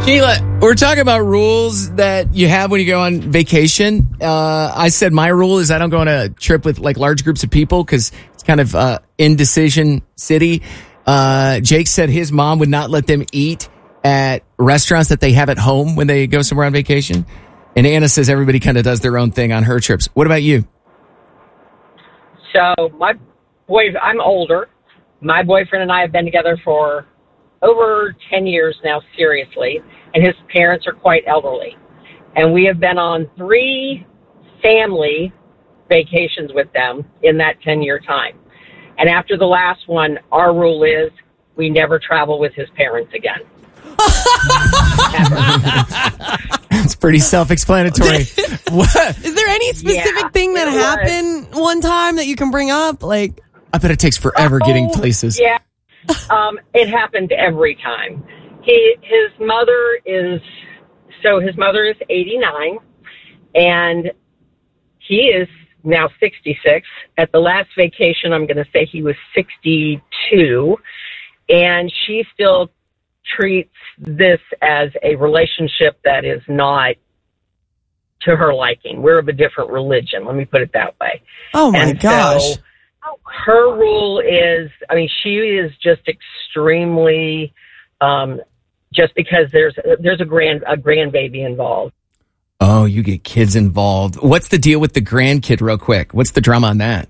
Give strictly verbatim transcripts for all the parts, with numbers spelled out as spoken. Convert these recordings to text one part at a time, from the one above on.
Sheila, we're talking about rules that you have when you go on vacation. Uh, I said my rule is I don't go on a trip with like large groups of people because it's kind of uh, indecision city. Uh, Jake said his mom would not let them eat at restaurants that they have at home when they go somewhere on vacation. And Anna says everybody kind of does their own thing on her trips. What about you? So my boy, I'm older. My boyfriend and I have been together for over ten years now, seriously, and his parents are quite elderly. And we have been on three family vacations with them in that ten-year time. And after the last one, our rule is we never travel with his parents again. It's pretty self-explanatory. Is there any specific Yeah, thing that it was. happened one time that you can bring up? Like, I bet it takes forever Oh, getting places. Yeah, um, it happened every time. He, his mother is, so his mother is eighty-nine, and he is now sixty-six. At the last vacation, I'm going to say he was sixty-two, and she still treats this as a relationship that is not to her liking. We're of a different religion, let me put it that way. oh my And gosh. so her rule is, I mean, she is just extremely, um, just because there's there's a grand a grandbaby involved. Oh, you get kids involved. What's the deal with the grandkid real quick? What's the drama on that?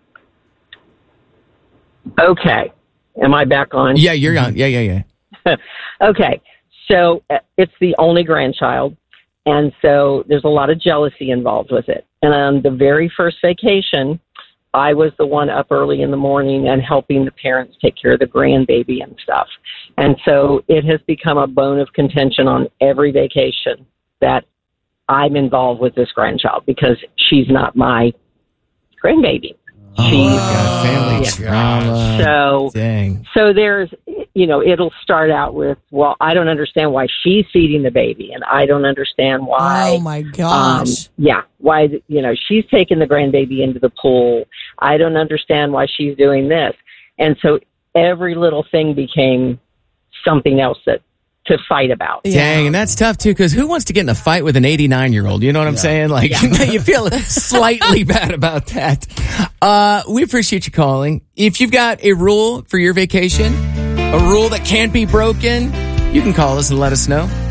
Okay, am I back on? Yeah, you're on. Yeah, yeah, yeah. Okay, so uh, it's the only grandchild, and so there's a lot of jealousy involved with it. And on the very first vacation, I was the one up early in the morning and helping the parents take care of the grandbaby and stuff. And so it has become a bone of contention on every vacation that I'm involved with this grandchild because she's not my grandbaby. Oh, She's got family yeah. drama. So, Dang. so there's, you know, it'll start out with, well, I don't understand why she's feeding the baby, and I don't understand why. Oh my Um, gosh. yeah, why, you know, she's taking the grandbaby into the pool. I don't understand why she's doing this. And so every little thing became something else that to fight about. Yeah. Dang, and that's tough too, because who wants to get in a fight with an eighty-nine-year-old? You know what I'm saying? Like, you feel slightly bad about that. Uh, we appreciate you calling. If you've got a rule for your vacation, a rule that can't be broken, you can call us and let us know.